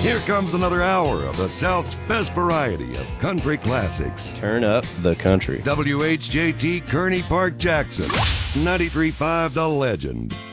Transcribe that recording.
Here comes another hour of the South's best variety of country classics. Turn up the country. WHJT Kearney Park, Jackson. 93.5 The Legend.